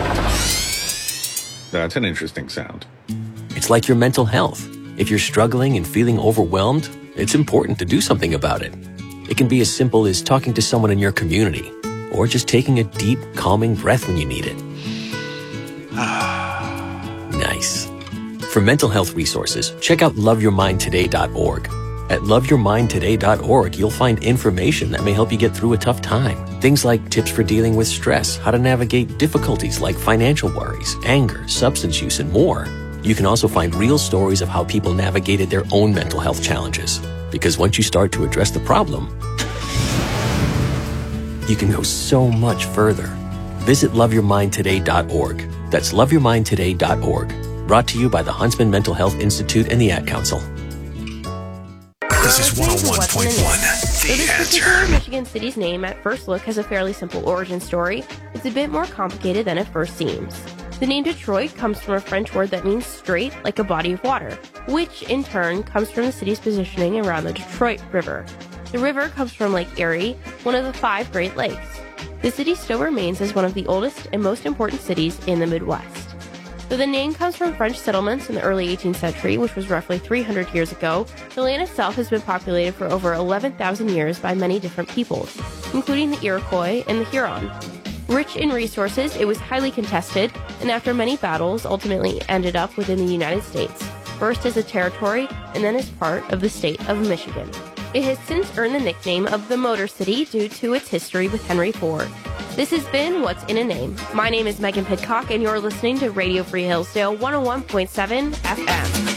That's an interesting sound. It's like your mental health. If you're struggling and feeling overwhelmed, it's important to do something about it. It can be as simple as talking to someone in your community, or just taking a deep, calming breath when you need it. Nice. For mental health resources, check out love your mind today dot org. At love your mind today dot org, you'll find information that may help you get through a tough time. Things like tips for dealing with stress, how to navigate difficulties like financial worries, anger, substance use, and more. You can also find real stories of how people navigated their own mental health challenges. Because once you start to address the problem, you can go so much further. Visit love your mind today dot org. That's love your mind today dot org. Brought to you by the Huntsman Mental Health Institute and the Ad Council. This is one oh one point one. So this particular Michigan city's name at first look has a fairly simple origin story. It's a bit more complicated than it first seems. The name Detroit comes from a French word that means straight, like a body of water, which in turn comes from the city's positioning around the Detroit River. The river comes from Lake Erie, one of the five Great Lakes. The city still remains as one of the oldest and most important cities in the Midwest. Though the name comes from French settlements in the early eighteenth century, which was roughly three hundred years ago, the land itself has been populated for over eleven thousand years by many different peoples, including the Iroquois and the Huron. Rich in resources, it was highly contested, and after many battles, ultimately ended up within the United States, first as a territory and then as part of the state of Michigan. It has since earned the nickname of the Motor City due to its history with Henry Ford. This has been What's in a Name. My name is Megan Pidcock, and you're listening to Radio Free Hillsdale one oh one point seven F M.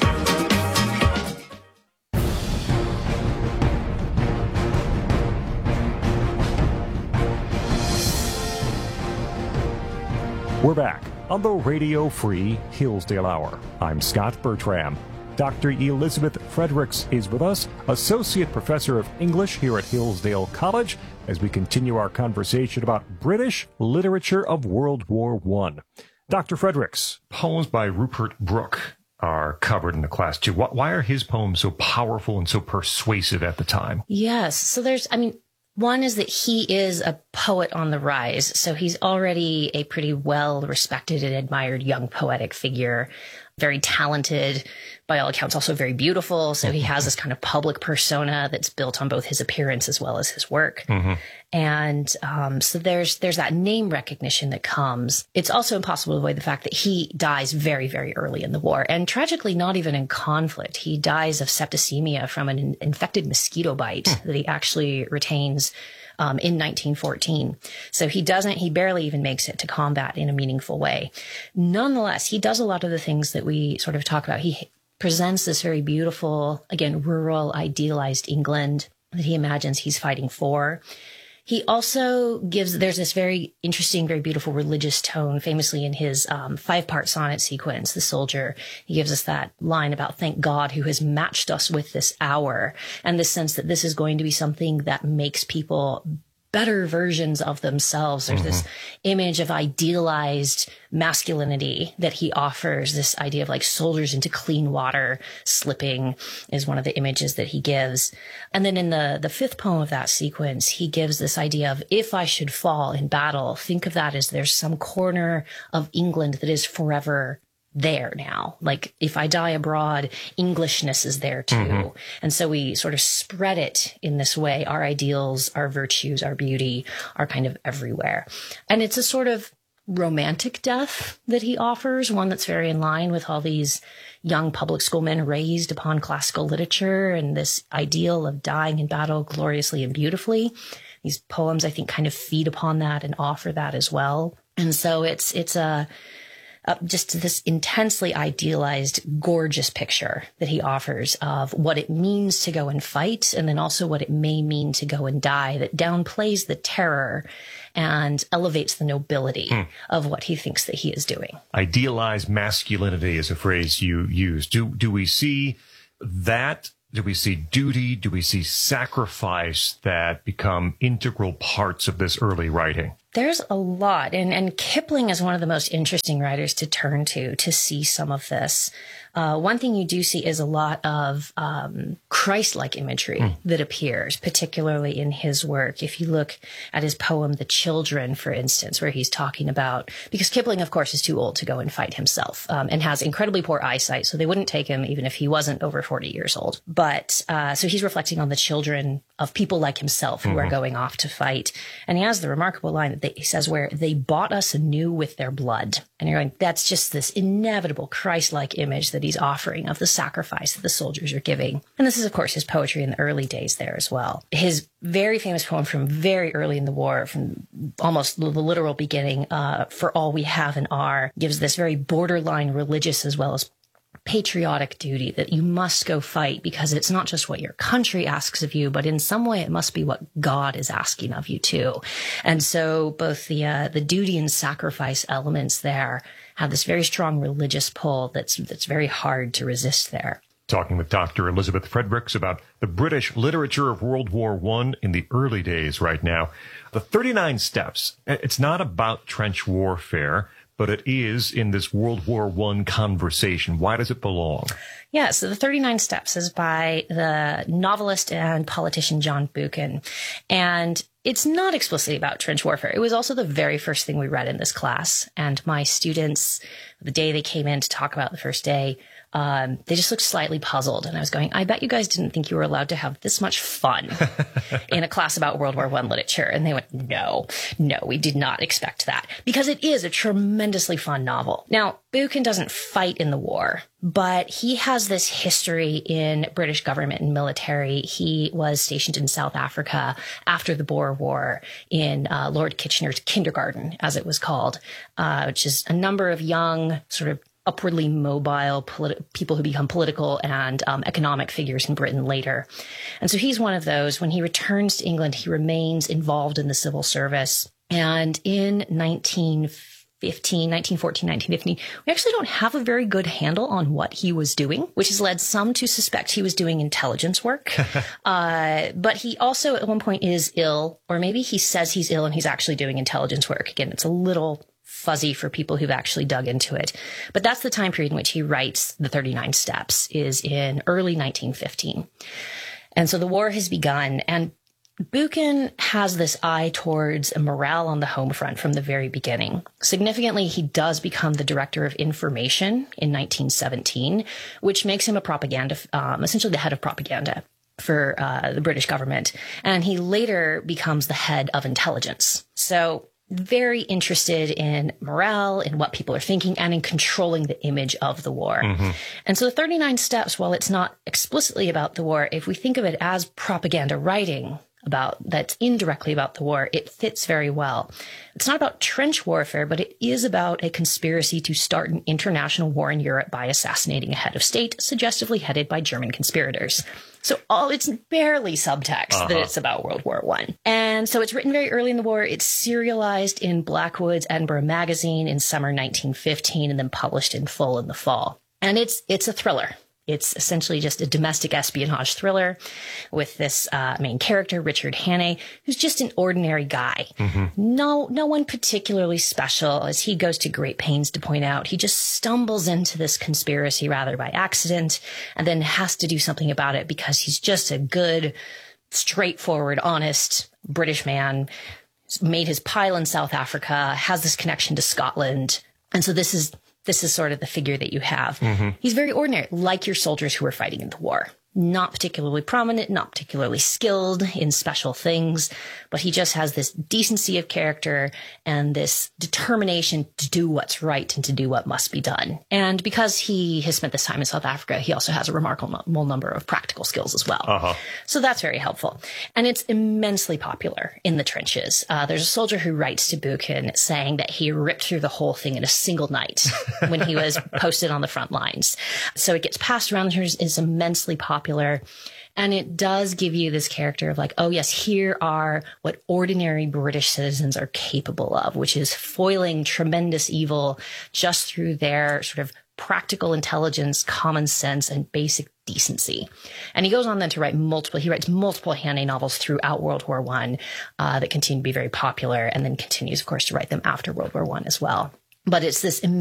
We're back on the Radio Free Hillsdale Hour. I'm Scott Bertram. Doctor Elizabeth Fredericks is with us, Associate Professor of English here at Hillsdale College, as we continue our conversation about British literature of World War One. Doctor Fredericks. Poems by Rupert Brooke are covered in the class too. Why are his poems so powerful and so persuasive at the time? Yes. So there's, I mean, one is that he is a poet on the rise. So he's already a pretty well respected and admired young poetic figure, very talented, by all accounts, also very beautiful. So he has this kind of public persona that's built on both his appearance as well as his work. Mm-hmm. And um, so there's there's that name recognition that comes. It's also impossible to avoid the fact that he dies very, very early in the war. And tragically, not even in conflict. He dies of septicemia from an in- infected mosquito bite mm. that he actually retains Um, in nineteen fourteen. So he doesn't, he barely even makes it to combat in a meaningful way. Nonetheless, he does a lot of the things that we sort of talk about. He presents this very beautiful, again, rural, idealized England that he imagines he's fighting for. He also gives, there's this very interesting, very beautiful religious tone, famously in his um, five-part sonnet sequence, The Soldier. He gives us that line about thank God who has matched us with this hour, and the sense that this is going to be something that makes people better versions of themselves. There's mm-hmm. this image of idealized masculinity that he offers. This idea of like soldiers into clean water slipping is one of the images that he gives. And then in the, the fifth poem of that sequence, he gives this idea of if I should fall in battle, think of that as there's some corner of England that is forever there now. Like if I die abroad, Englishness is there too. Mm-hmm. And so we sort of spread it in this way. Our ideals, our virtues, our beauty are kind of everywhere. And it's a sort of romantic death that he offers, one that's very in line with all these young public school men raised upon classical literature and this ideal of dying in battle gloriously and beautifully. These poems, I think, kind of feed upon that and offer that as well. And so it's, it's a, Uh, just this intensely idealized, gorgeous picture that he offers of what it means to go and fight, and then also what it may mean to go and die, that downplays the terror and elevates the nobility hmm. of what he thinks that he is doing. Idealized masculinity is a phrase you use. Do, do we see that? Do we see duty? Do we see sacrifice that become integral parts of this early writing? There's a lot. And, and Kipling is one of the most interesting writers to turn to, to see some of this. Uh, one thing you do see is a lot of um, Christ-like imagery mm. that appears, particularly in his work. If you look at his poem, The Children, for instance, where he's talking about, because Kipling, of course, is too old to go and fight himself um, and has incredibly poor eyesight, so they wouldn't take him even if he wasn't over forty years old. But uh, so he's reflecting on the children of people like himself who mm-hmm. are going off to fight. And he has the remarkable line that they, he says, where they bought us anew with their blood. And you're going, that's just this inevitable Christ-like image that he's offering of the sacrifice that the soldiers are giving. And this is, of course, his poetry in the early days there as well. His very famous poem from very early in the war, from almost the literal beginning, uh, For All We Have and Are, gives this very borderline religious as well as patriotic duty that you must go fight, because it's not just what your country asks of you, but in some way it must be what God is asking of you too. And so both the uh, the duty and sacrifice elements there have this very strong religious pull that's that's very hard to resist there. Talking with Doctor Elizabeth Fredericks about the British literature of World War One in the early days right now. The thirty-nine Steps, it's not about trench warfare, but it is in this World War One conversation. Why does it belong? Yeah, so the thirty-nine Steps is by the novelist and politician John Buchan. And it's not explicitly about trench warfare. It was also the very first thing we read in this class. And my students, the day they came in to talk about the first day, Um, they just looked slightly puzzled. And I was going, I bet you guys didn't think you were allowed to have this much fun in a class about World War One literature. And they went, no, no, we did not expect that, because it is a tremendously fun novel. Now, Buchan doesn't fight in the war, but he has this history in British government and military. He was stationed in South Africa after the Boer War in uh, Lord Kitchener's kindergarten, as it was called, uh, which is a number of young sort of upwardly mobile politi- people who become political and um, economic figures in Britain later. And so he's one of those. When he returns to England, he remains involved in the civil service. And in nineteen fifteen, nineteen fourteen, nineteen fifteen, we actually don't have a very good handle on what he was doing, which has led some to suspect he was doing intelligence work. uh, but he also at one point is ill, or maybe he says he's ill and he's actually doing intelligence work. Again, it's a little fuzzy for people who've actually dug into it. But that's the time period in which he writes the thirty-nine Steps, is in early nineteen fifteen. And so the war has begun, and Buchan has this eye towards morale on the home front from the very beginning. Significantly, he does become the director of information in nineteen seventeen, which makes him a propaganda, um, essentially the head of propaganda for uh, the British government. And he later becomes the head of intelligence. So very interested in morale, in what people are thinking, and in controlling the image of the war. Mm-hmm. And so the thirty-nine Steps, while it's not explicitly about the war, if we think of it as propaganda writing about that's indirectly about the war, it fits very well. It's not about trench warfare, but it is about a conspiracy to start an international war in Europe by assassinating a head of state, suggestively headed by German conspirators. So all it's barely subtext uh-huh. that it's about World War One. And so it's written very early in the war. It's serialized in Blackwood's Edinburgh Magazine in summer nineteen fifteen and then published in full in the fall. And it's it's a thriller. It's essentially just a domestic espionage thriller with this uh, main character, Richard Hannay, who's just an ordinary guy. Mm-hmm. No, no one particularly special, as he goes to great pains to point out. He just stumbles into this conspiracy rather by accident and then has to do something about it because he's just a good, straightforward, honest British man, made his pile in South Africa, has this connection to Scotland. And so this is this is sort of the figure that you have. Mm-hmm. He's very ordinary, like your soldiers who were fighting in the war. Not particularly prominent, not particularly skilled in special things, but he just has this decency of character and this determination to do what's right and to do what must be done. And because he has spent this time in South Africa, he also has a remarkable number of practical skills as well. Uh-huh. So that's very helpful. And it's immensely popular in the trenches. Uh, there's a soldier who writes to Buchan saying that he ripped through the whole thing in a single night when he was posted on the front lines. So it gets passed around. It's immensely popular. Popular. And it does give you this character of like, oh, yes, here are what ordinary British citizens are capable of, which is foiling tremendous evil just through their sort of practical intelligence, common sense, and basic decency. And he goes on then to write multiple, he writes multiple Hannay novels throughout World War One uh, that continue to be very popular, and then continues, of course, to write them after World War One as well. But it's this